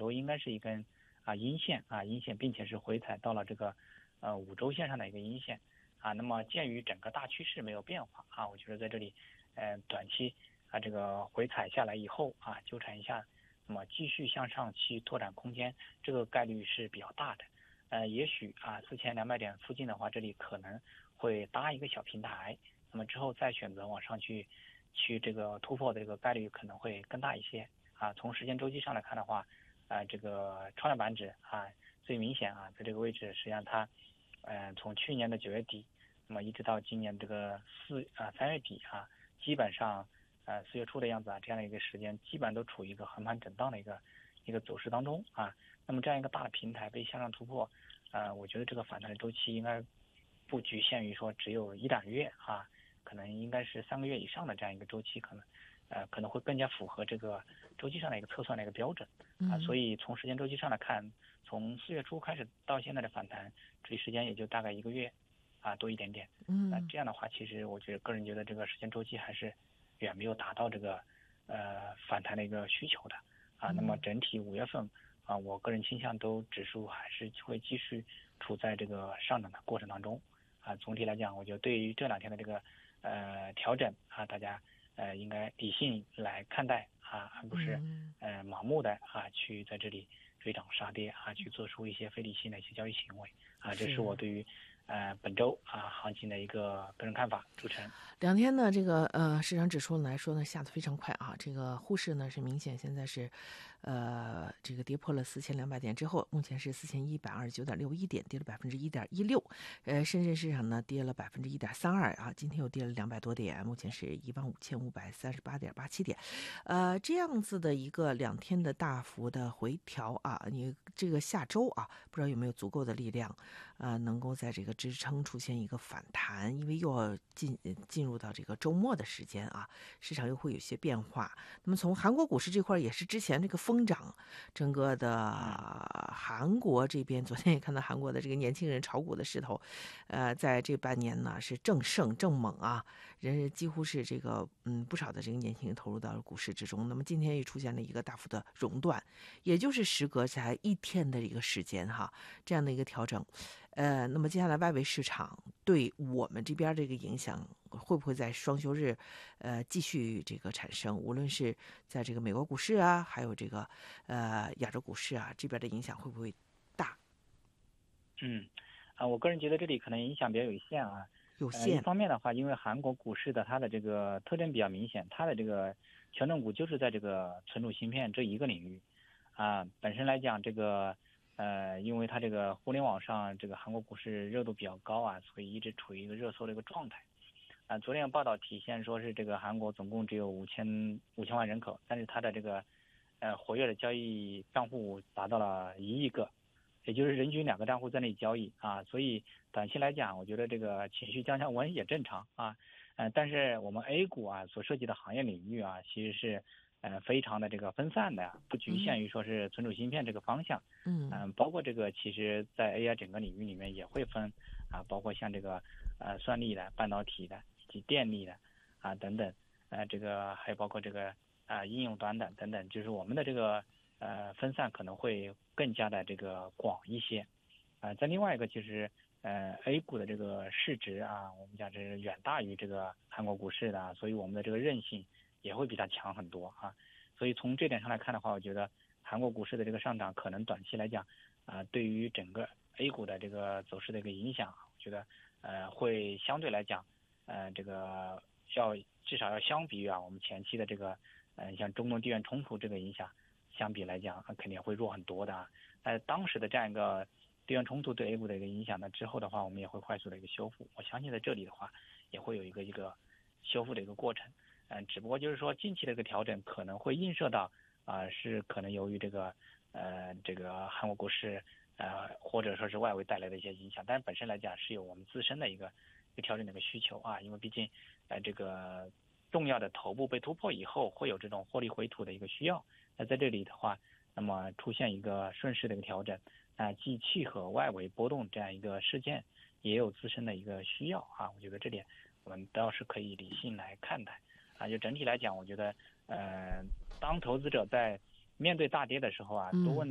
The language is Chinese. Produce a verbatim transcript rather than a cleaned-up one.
周应该是一根啊阴线啊阴线，并且是回踩到了这个呃五周线上的一个阴线啊。那么鉴于整个大趋势没有变化啊，我觉得在这里呃短期啊这个回踩下来以后啊纠缠一下，那么继续向上去拓展空间，这个概率是比较大的。呃，也许啊四千两百点附近的话，这里可能会搭一个小平台，那么之后再选择往上去去这个突破的这个概率可能会更大一些啊。从时间周期上来看的话，啊、呃、这个创业板指啊最明显啊在这个位置，实际上它呃从去年的九月底，那么一直到今年这个四啊三月底啊，基本上呃四月初的样子啊，这样的一个时间基本上都处于一个横盘震荡的一个一个走势当中啊。那么这样一个大的平台被向上突破，呃，我觉得这个反弹的周期应该不局限于说只有一两个月啊，可能应该是三个月以上的这样一个周期，可能呃可能会更加符合这个周期上的一个测算的一个标准啊。所以从时间周期上来看，从四月初开始到现在的反弹，这时间也就大概一个月啊多一点点。 嗯， 那这样的话，其实我觉得个人觉得这个时间周期还是远没有达到这个呃反弹的一个需求的啊。那么整体五月份啊，我个人倾向都指数还是会继续处在这个上涨的过程当中啊。总体来讲，我觉得对于这两天的这个呃调整啊，大家呃应该理性来看待啊，而不是呃盲目的啊去在这里追涨杀跌啊，去做出一些非理性的一些交易行为啊。这是我对于呃本周啊行情的一个个人看法。主持人， 两天呢，这个呃市场指数来说呢下得非常快啊，这个沪市呢是明显现在是呃这个跌破了四千两百点之后，目前是四千一百二十九点六一点，跌了百分之一点一六。呃，深圳市场呢跌了百分之一点三二啊，今天又跌了两百多点，目前是一万五千五百三十八点八七点。呃，这样子的一个两天的大幅的回调啊，你这个下周啊，不知道有没有足够的力量，呃，能够在这个支撑出现一个反弹，因为又要进进入到这个周末的时间啊，市场又会有些变化。那么从韩国股市这块也是之前这个疯涨，整个的韩国这边，昨天也看到韩国的这个年轻人炒股的势头，呃，在这半年呢是正盛正猛啊，人几乎是这个嗯不少的这个年轻人投入到了股市之中。那么今天也出现了一个大幅的熔断，也就是时隔才一天的一个时间哈，这样的一个调整。呃，那么接下来外围市场对我们这边这个影响会不会在双休日呃继续这个产生？无论是在这个美国股市啊，还有这个呃亚洲股市啊，这边的影响会不会大？ 嗯，啊，我个人觉得这里可能影响比较有限啊。呃，一有限。 方面的话，因为韩国股市的它的这个特征比较明显，它的这个权重股就是在这个存储芯片这一个领域啊。本身来讲，这个呃，因为它这个互联网上这个韩国股市热度比较高啊，所以一直处于一个热搜的一个状态。啊，昨天有报道体现说是这个韩国总共只有五千五千万人口，但是它的这个呃活跃的交易账户达到了一亿个。也就是人均两个账户在那里交易啊，所以短期来讲，我觉得这个情绪降降温也正常啊。呃，但是我们 A 股啊所涉及的行业领域啊，其实是呃非常的这个分散的，不局限于说是存储芯片这个方向。嗯、呃，包括这个其实在 A I 整个领域里面也会分啊，包括像这个呃算力的、半导体的以及电力的啊等等，呃这个还有包括这个啊、呃、应用端的等等，就是我们的这个。呃，分散可能会更加的这个广一些，啊、呃，在另外一个就是呃 A 股的这个市值啊，我们讲是远大于这个韩国股市的，所以我们的这个韧性也会比它强很多啊。所以从这点上来看的话，我觉得韩国股市的这个上涨可能短期来讲啊、呃，对于整个 A 股的这个走势的一个影响，我觉得呃会相对来讲呃这个要至少要相比于啊我们前期的这个呃像中东地缘冲突这个影响。相比来讲，肯定会弱很多的啊。但是当时的这样一个地缘冲突对 A 股的一个影响呢，之后的话，我们也会快速的一个修复。我相信在这里的话，也会有一个一个修复的一个过程。嗯、呃，只不过就是说近期的一个调整可能会映射到啊、呃，是可能由于这个呃这个韩国股市呃或者说是外围带来的一些影响，但是本身来讲是有我们自身的一个一个调整的一个需求啊，因为毕竟呃这个重要的头部被突破以后，会有这种获利回吐的一个需要。那在这里的话，那么出现一个顺势的一个调整，啊、呃，既契合外围波动这样一个事件，也有自身的一个需要啊。我觉得这点我们倒是可以理性来看待啊。就整体来讲，我觉得呃，当投资者在面对大跌的时候啊，多问。